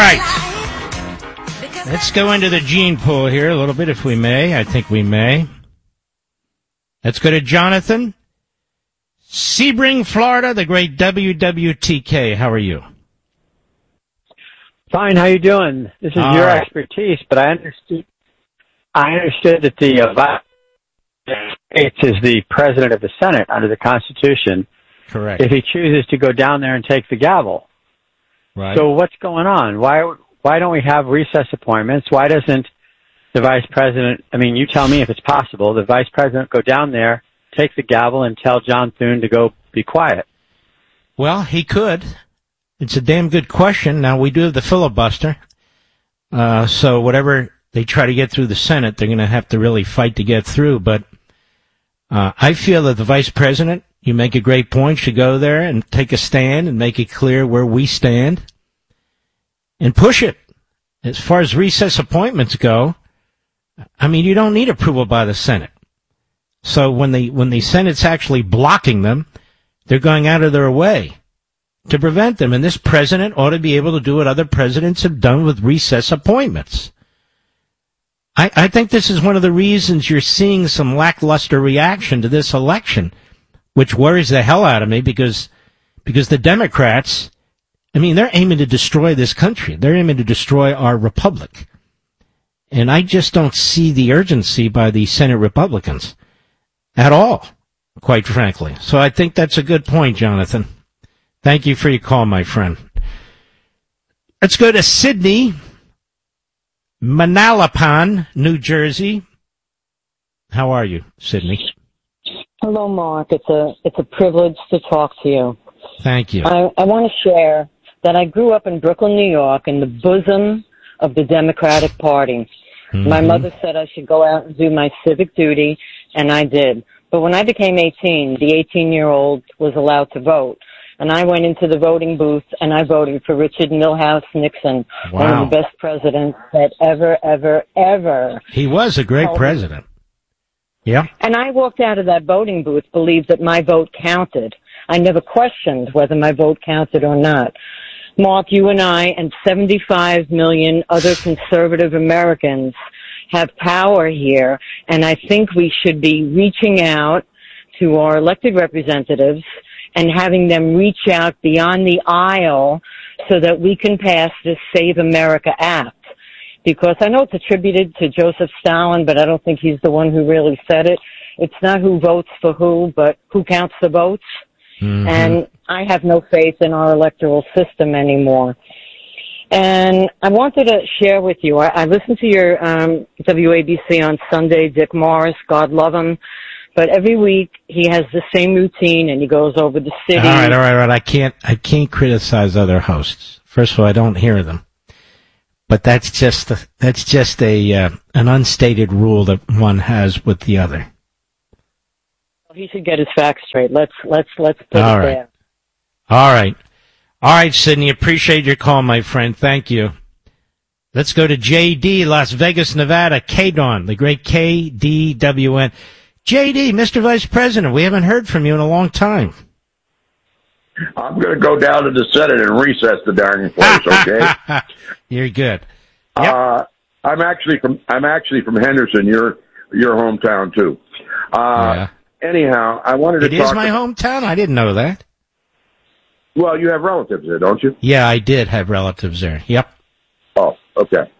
right. Let's go into the gene pool here a little bit, if we may. I think we may. Let's go to Jonathan. Sebring, Florida, the great WWTK. How are you? Fine. How you doing? This is your expertise, but I understood that the Vice is the president of the Senate under the Constitution. Correct. If he chooses to go down there and take the gavel. Right. So what's going on? Why don't we have recess appointments? Why doesn't the vice president, I mean, you tell me if it's possible, the vice president go down there, take the gavel, and tell John Thune to go be quiet? Well, he could. It's a damn good question. Now, we do have the filibuster. So whatever they try to get through the Senate, they're going to have to really fight to get through. But I feel that the vice president, you make a great point, should go there and take a stand and make it clear where we stand and push it. As far as recess appointments go, I mean, you don't need approval by the Senate. So when the Senate's actually blocking them, they're going out of their way to prevent them. And this president ought to be able to do what other presidents have done with recess appointments. I think this is one of the reasons you're seeing some lackluster reaction to this election, which worries the hell out of me because the Democrats, I mean, they're aiming to destroy this country. They're aiming to destroy our republic. And I just don't see the urgency by the Senate Republicans at all, quite frankly. So I think that's a good point, Jonathan. Thank you for your call, my friend. Let's go to Sydney, Manalapan, New Jersey. How are you, Sydney? Hello, Mark. It's a privilege to talk to you. Thank you. I want to share that I grew up in Brooklyn, New York, in the bosom of the Democratic Party. Mm-hmm. My mother said I should go out and do my civic duty, and I did. But when I became 18, the 18-year-old was allowed to vote. And I went into the voting booth, and I voted for Richard Milhouse Nixon, one of the best presidents that ever. He was a great president. Yeah. And I walked out of that voting booth, believed that my vote counted. I never questioned whether my vote counted or not. Mark, you and I and 75 million other conservative Americans have power here, and I think we should be reaching out to our elected representatives and having them reach out beyond the aisle so that we can pass this Save America Act. Because I know it's attributed to Joseph Stalin, but I don't think he's the one who really said it. It's not who votes for who, but who counts the votes. Mm-hmm. And I have no faith in our electoral system anymore. And I wanted to share with you, I listened to your WABC on Sunday, Dick Morris, God love him. But every week he has the same routine and he goes over the city. All right. I can't criticize other hosts. First of all, I don't hear them. But that's just an unstated rule that one has with the other. He should get his facts straight. Let's put it there. All right, Sydney. Appreciate your call, my friend. Thank you. Let's go to JD, Las Vegas, Nevada. KDWN, the great KDWN. JD, Mr. Vice President, we haven't heard from you in a long time. I'm going to go down to the Senate and recess the darn place, okay? You're good. Yep. I'm actually from Henderson, your hometown too. Yeah. Anyhow, I wanted to talk. It is my hometown? I didn't know that. Well, you have relatives there, don't you? Yeah, I did have relatives there. Yep. Oh, okay.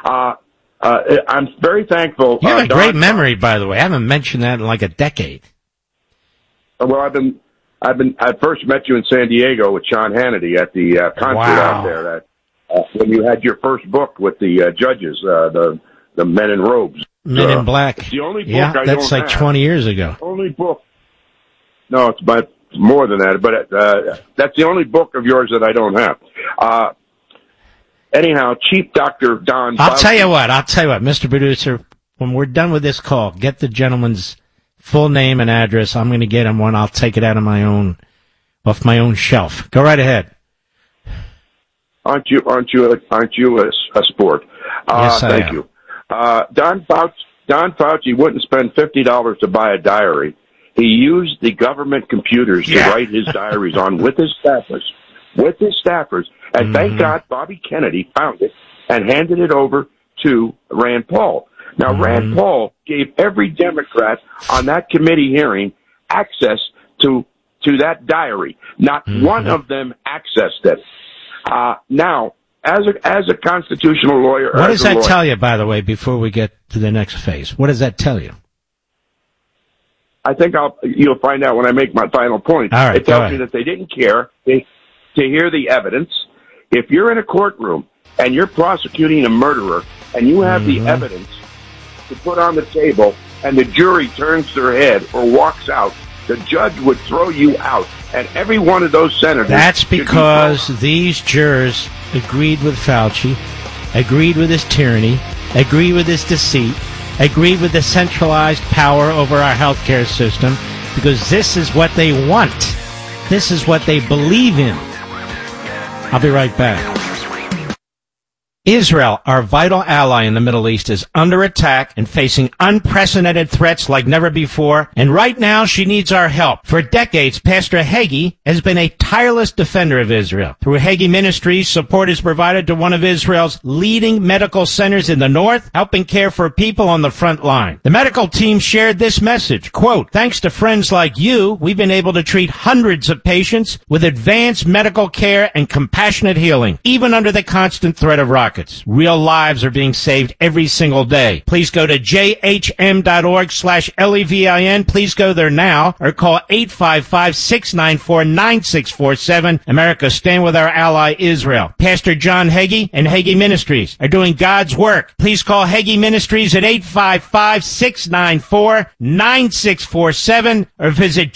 I'm very thankful. You have a great memory, by the way. I haven't mentioned that in like a decade. Well, I first met you in San Diego with Sean Hannity at the concert out there. When you had your first book with the judges, the men in robes. Men in Black. It's the only book that's like 20 years ago. Only book. No, it's about more than that, but that's the only book of yours that I don't have. Anyhow, Chief Dr. Don Fauci. I'll tell you what, Mr. Producer, when we're done with this call, get the gentleman's full name and address. I'm going to get him one. I'll take it off my own shelf. Go right ahead. Aren't you a sport? Yes, I am. Thank you. Don Fauci wouldn't spend $50 to buy a diary. He used the government computers to write his diaries on with his staffers. And thank God Bobby Kennedy found it and handed it over to Rand Paul. Now, Rand Paul gave every Democrat on that committee hearing access to that diary. Not one of them accessed it. Now, as a constitutional lawyer... What does that tell you, by the way, before we get to the next phase? What does that tell you? I think you'll find out when I make my final point. All right, it tells me that they didn't care to hear the evidence. If you're in a courtroom and you're prosecuting a murderer and you have the evidence to put on the table and the jury turns their head or walks out, the judge would throw you out. And every one of those senators... That's because these jurors agreed with Fauci, agreed with his tyranny, agreed with his deceit, agreed with the centralized power over our healthcare system, because this is what they want. This is what they believe in. I'll be right back. Israel, our vital ally in the Middle East, is under attack and facing unprecedented threats like never before. And right now, she needs our help. For decades, Pastor Hagee has been a tireless defender of Israel. Through Hagee Ministries, support is provided to one of Israel's leading medical centers in the north, helping care for people on the front line. The medical team shared this message, quote, "Thanks to friends like you, we've been able to treat hundreds of patients with advanced medical care and compassionate healing, even under the constant threat of rockets. Real lives are being saved every single day. Please go to jhm.org/LEVIN. Please go there now or call 855-694-9647. America, stand with our ally Israel. Pastor John Hagee and Hagee Ministries are doing God's work. Please call Hagee Ministries at 855-694-9647 or visit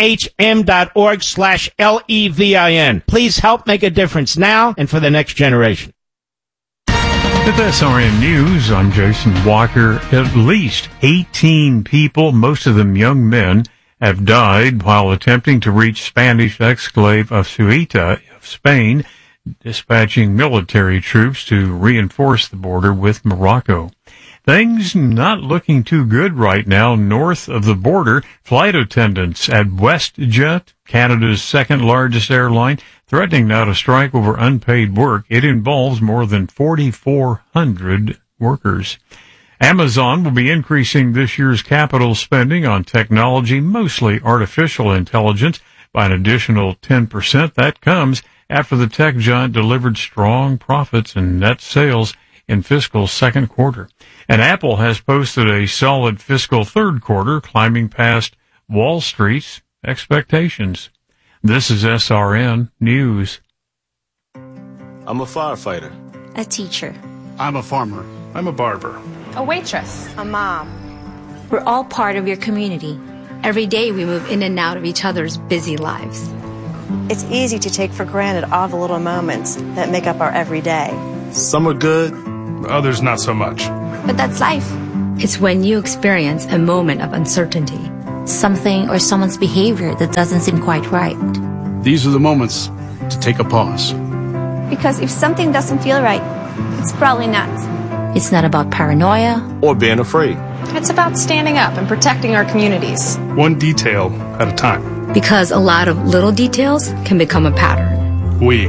jhm.org/LEVIN. Please help make a difference now and for the next generation. With SRN News, I'm Jason Walker. At least 18 people, most of them young men, have died while attempting to reach Spanish exclave of Ceuta of Spain, dispatching military troops to reinforce the border with Morocco. Things not looking too good right now north of the border. Flight attendants at WestJet, Canada's second largest airline, threatening now to strike over unpaid work. It involves more than 4,400 workers. Amazon will be increasing this year's capital spending on technology, mostly artificial intelligence, by an additional 10%. That comes after the tech giant delivered strong profits and net sales in fiscal second quarter. And Apple has posted a solid fiscal third quarter, climbing past Wall Street's expectations. This is SRN News. I'm a firefighter. A teacher. I'm a farmer. I'm a barber. A waitress. A mom. We're all part of your community. Every day we move in and out of each other's busy lives. It's easy to take for granted all the little moments that make up our everyday. Some are good, others not so much. But that's life. It's when you experience a moment of uncertainty. Something or someone's behavior that doesn't seem quite right. These are the moments to take a pause. Because if something doesn't feel right, it's probably not. It's not about paranoia or being afraid. It's about standing up and protecting our communities. One detail at a time. Because a lot of little details can become a pattern. We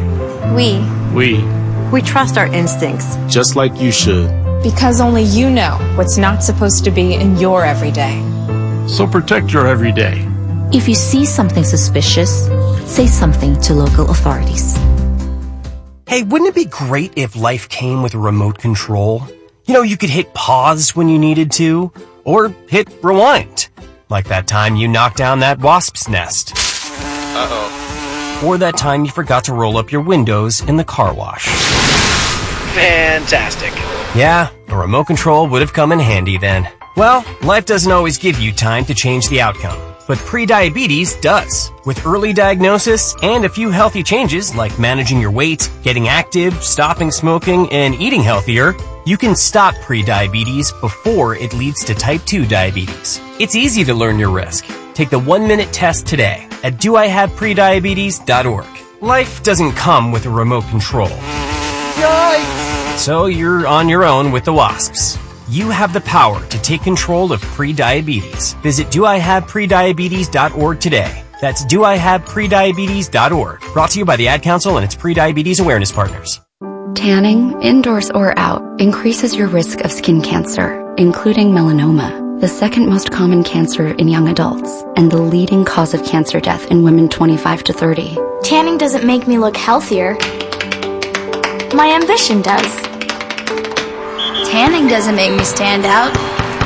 trust our instincts. Just like you should. Because only you know what's not supposed to be in your everyday. So protect your everyday. If you see something suspicious, say something to local authorities. Hey, wouldn't it be great if life came with a remote control? You know, you could hit pause when you needed to, or hit rewind. Like that time you knocked down that wasp's nest. Uh-oh. Or that time you forgot to roll up your windows in the car wash. Fantastic. Yeah, a remote control would have come in handy then. Well, life doesn't always give you time to change the outcome, but prediabetes does. With early diagnosis and a few healthy changes like managing your weight, getting active, stopping smoking, and eating healthier, you can stop prediabetes before it leads to type 2 diabetes. It's easy to learn your risk. Take the 1-minute test today at doihaveprediabetes.org. Life doesn't come with a remote control. Yikes! So you're on your own with the wasps. You have the power to take control of prediabetes. Visit doihaveprediabetes.org today. That's doihaveprediabetes.org. Brought to you by the Ad Council and its pre-diabetes awareness partners. Tanning, indoors or out, increases your risk of skin cancer, including melanoma, the second most common cancer in young adults, and the leading cause of cancer death in women 25 to 30. Tanning doesn't make me look healthier. My ambition does. Tanning doesn't make me stand out.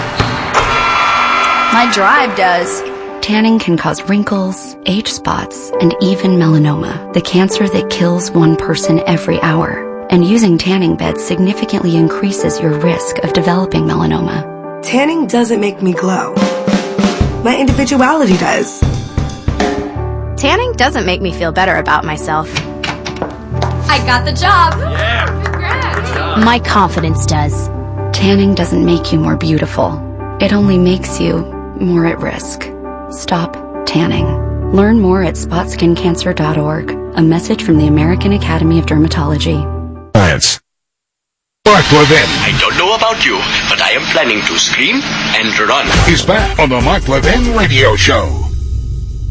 My drive does. Tanning can cause wrinkles, age spots, and even melanoma, the cancer that kills one person every hour. And using tanning beds significantly increases your risk of developing melanoma. Tanning doesn't make me glow. My individuality does. Tanning doesn't make me feel better about myself. I got the job. Yeah. Congrats. My confidence does. Tanning doesn't make you more beautiful. It only makes you more at risk. Stop tanning. Learn more at spotskincancer.org. A message from the American Academy of Dermatology. Science. Mark Levin. I don't know about you, but I am planning to scream and run. He's back on the Mark Levin Radio Show.